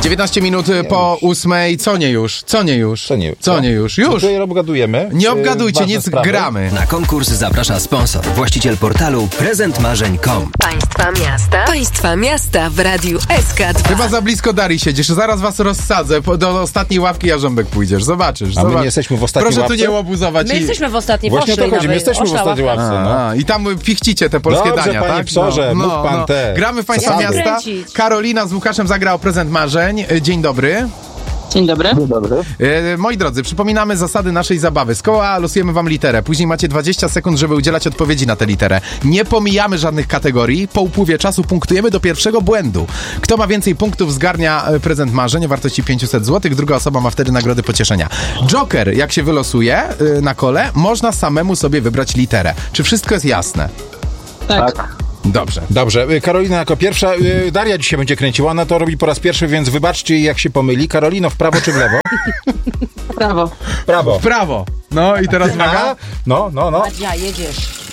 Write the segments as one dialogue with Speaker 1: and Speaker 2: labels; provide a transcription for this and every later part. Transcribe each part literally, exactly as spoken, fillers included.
Speaker 1: dziewiętnaście minut po ósmej. Co nie już? Co nie już?
Speaker 2: Co nie,
Speaker 1: Co nie już? Już!
Speaker 2: Tutaj obgadujemy.
Speaker 1: Nie obgadujcie, nic,
Speaker 2: sprawy.
Speaker 1: gramy.
Speaker 3: Na konkurs zaprasza sponsor, właściciel portalu prezent marzeń kropka com.
Speaker 4: Państwa miasta. Państwa miasta w Radiu S K dwa.
Speaker 1: Chyba za blisko Darii siedzisz. Zaraz was rozsadzę. Po- Do ostatniej ławki Jarząbek pójdziesz. Zobaczysz.
Speaker 2: A my
Speaker 1: zobacz.
Speaker 2: nie jesteśmy w ostatniej
Speaker 1: Proszę
Speaker 2: ławce?
Speaker 1: tu nie łobuzować.
Speaker 5: My
Speaker 1: i-
Speaker 5: jesteśmy w ostatniej,
Speaker 2: Właśnie o
Speaker 5: poszli
Speaker 2: to chodzi, my
Speaker 5: nawet.
Speaker 2: jesteśmy w
Speaker 5: Oszła
Speaker 2: ostatniej
Speaker 5: ławka.
Speaker 2: ławce. No.
Speaker 1: A, I tam pichcicie te polskie
Speaker 2: Dobrze,
Speaker 1: dania,
Speaker 2: panie
Speaker 1: tak?
Speaker 2: psorze, mów pan te
Speaker 1: Gramy w Państwa
Speaker 2: zasady.
Speaker 1: miasta.
Speaker 5: Kręcić.
Speaker 1: Karolina z Łukaszem zagra o prezent marzeń. Dzień dobry.
Speaker 6: Dzień dobry.
Speaker 1: E, moi drodzy, przypominamy zasady naszej zabawy. Z koła losujemy wam literę. Później macie dwadzieścia sekund, żeby udzielać odpowiedzi na tę literę. Nie pomijamy żadnych kategorii. Po upływie czasu punktujemy do pierwszego błędu. Kto ma więcej punktów, zgarnia e, prezent marzeń o wartości pięćset złotych. Druga osoba ma wtedy nagrody pocieszenia. Joker, jak się wylosuje e, na kole, można samemu sobie wybrać literę. Czy wszystko jest jasne?
Speaker 6: Tak.
Speaker 1: Dobrze.
Speaker 2: Dobrze, y, Karolina jako pierwsza. y, Daria dzisiaj będzie kręciła, ona to robi po raz pierwszy, więc wybaczcie jej, jak się pomyli. Karolino, w prawo czy w lewo?
Speaker 6: Prawo.
Speaker 2: Prawo.
Speaker 1: W prawo. No i teraz uwaga.
Speaker 2: No, no, no.
Speaker 5: Madzia, jedziesz.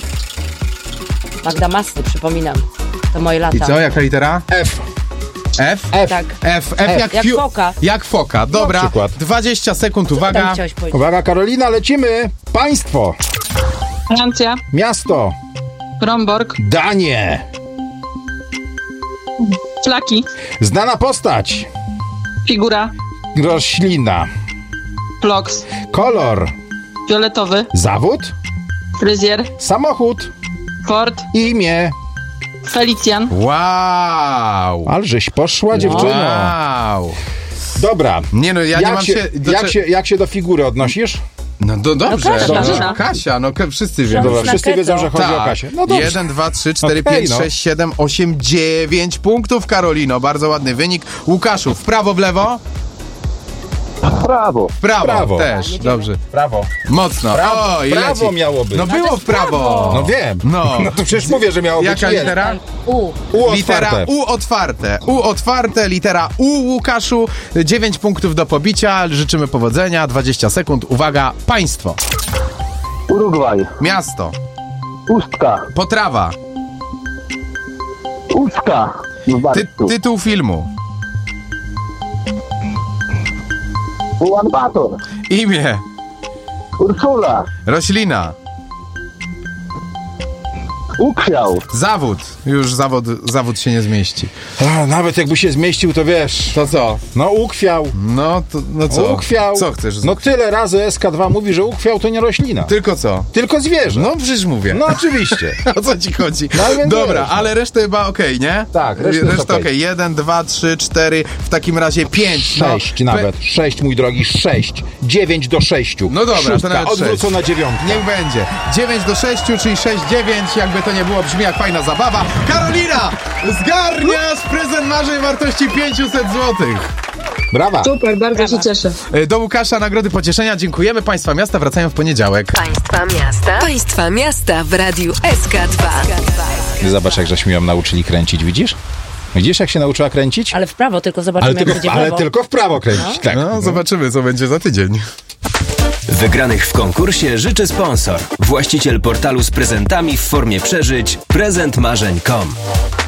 Speaker 5: Magda Masny, przypominam. To moje lata.
Speaker 1: I co, jaka litera?
Speaker 2: F.
Speaker 1: F?
Speaker 2: F.
Speaker 5: Tak.
Speaker 1: F, F jak,
Speaker 5: Jak
Speaker 1: fiu-
Speaker 5: foka.
Speaker 1: Jak foka, dobra.
Speaker 2: Na przykład.
Speaker 1: dwadzieścia sekund,
Speaker 5: Tam
Speaker 1: uwaga.
Speaker 5: chciałeś powiedzieć.
Speaker 2: Uwaga, Karolina, lecimy. Państwo.
Speaker 6: Francja.
Speaker 2: Miasto.
Speaker 6: Bromborg.
Speaker 2: Danie.
Speaker 6: Flaki.
Speaker 2: Znana postać.
Speaker 6: Figura.
Speaker 2: Roślina.
Speaker 6: Vlogs.
Speaker 2: Kolor.
Speaker 6: Fioletowy.
Speaker 2: Zawód.
Speaker 6: Fryzjer.
Speaker 2: Samochód.
Speaker 6: Ford.
Speaker 2: Imię.
Speaker 6: Felicjan.
Speaker 1: Wow.
Speaker 2: Alżeś poszła, dziewczyno.
Speaker 1: Wow.
Speaker 2: Dobra.
Speaker 1: Nie no, ja
Speaker 2: jak,
Speaker 1: nie mam
Speaker 2: się,
Speaker 1: się... do
Speaker 2: jak,
Speaker 1: cze-
Speaker 2: się, jak się do figury odnosisz?
Speaker 1: No do, dobrze.
Speaker 5: Kasia.
Speaker 1: dobrze.
Speaker 6: Kasia.
Speaker 1: Kasia, no ka- wszyscy wiemy.
Speaker 2: Dobra,
Speaker 5: na
Speaker 2: wszyscy
Speaker 5: keto.
Speaker 2: wiedzą, że chodzi o
Speaker 1: Tak.
Speaker 2: Kasię. No dobrze.
Speaker 1: jeden, dwa, trzy, cztery,
Speaker 2: Okej,
Speaker 1: pięć,
Speaker 2: no.
Speaker 1: sześć, siedem, osiem, dziewięć punktów, Karolino. Bardzo ładny wynik. Łukaszu, w prawo, w lewo?
Speaker 2: Prawo.
Speaker 1: W prawo,
Speaker 2: Prawo.
Speaker 1: też. Dobrze.
Speaker 2: Prawo.
Speaker 1: Mocno.
Speaker 2: Prawo,
Speaker 1: o, i
Speaker 2: prawo
Speaker 1: leci.
Speaker 2: miało być.
Speaker 1: No
Speaker 2: No,
Speaker 1: było w prawo.
Speaker 2: no wiem.
Speaker 1: No.
Speaker 2: No to przecież mówię, że miało być.
Speaker 1: Jaka
Speaker 2: jest.
Speaker 1: litera?
Speaker 5: U.
Speaker 2: U
Speaker 1: Litera
Speaker 2: otwarte.
Speaker 1: U otwarte. U otwarte, litera U, Łukaszu. dziewięć punktów do pobicia. Życzymy powodzenia. dwadzieścia sekund. Uwaga, państwo.
Speaker 7: Urugwaj.
Speaker 1: Miasto.
Speaker 7: Ustka.
Speaker 1: Potrawa.
Speaker 7: Ustka. W
Speaker 1: Ty,
Speaker 7: Bartku.
Speaker 1: tytuł filmu.
Speaker 7: Ulan Bator.
Speaker 1: Imię.
Speaker 7: Ursula.
Speaker 1: Roślina.
Speaker 7: Ukwiał.
Speaker 1: Zawód. Już zawód, zawód się nie zmieści.
Speaker 2: A, nawet jakby się zmieścił, to wiesz.
Speaker 1: To co?
Speaker 2: No ukwiał.
Speaker 1: No, to, no co?
Speaker 2: Ukwiał.
Speaker 1: Co chcesz?
Speaker 2: No tyle razy S K dwa mówi, że ukwiał to nie roślina.
Speaker 1: Tylko co?
Speaker 2: Tylko zwierzę.
Speaker 1: No przecież mówię.
Speaker 2: No oczywiście.
Speaker 1: O co ci chodzi?
Speaker 2: No, ale
Speaker 1: Dobra,
Speaker 2: wiesz,
Speaker 1: ale resztę chyba okej, nie?
Speaker 2: Tak, reszta jest
Speaker 1: Reszta okej.
Speaker 2: okej.
Speaker 1: Jeden, dwa, trzy, cztery, w takim razie pięć.
Speaker 2: Sześć
Speaker 1: no.
Speaker 2: nawet. Sześć, mój drogi, sześć. Dziewięć do sześciu.
Speaker 1: No dobra, to
Speaker 2: Szóstka,
Speaker 1: nawet sześć.
Speaker 2: odwrócona dziewiątka.
Speaker 1: Niech będzie. dziewięć do sześciu, czyli sześć dziewięć. Jakby to nie było, brzmi jak fajna zabawa. Karolina! Zgarniasz prezent marzeń wartości pięćset złotych.
Speaker 2: Brawa.
Speaker 6: Super, bardzo się cieszę.
Speaker 1: Do Łukasza nagrody pocieszenia. Dziękujemy. Państwa miasta wracają w poniedziałek.
Speaker 4: Państwa miasta. Państwa miasta w Radiu S K dwa.
Speaker 2: Zobacz, jak żeśmy ją nauczyli kręcić, widzisz? Widzisz, jak się nauczyła kręcić?
Speaker 5: Ale w prawo, tylko zobaczymy,
Speaker 2: Ale
Speaker 5: jak
Speaker 2: tylko,
Speaker 5: będzie w
Speaker 2: ale
Speaker 5: lewo.
Speaker 2: tylko w prawo kręcić, tak.
Speaker 1: No, zobaczymy, co będzie za tydzień.
Speaker 3: Wygranych w konkursie życzy sponsor, właściciel portalu z prezentami w formie przeżyć prezent marzeń kropka com.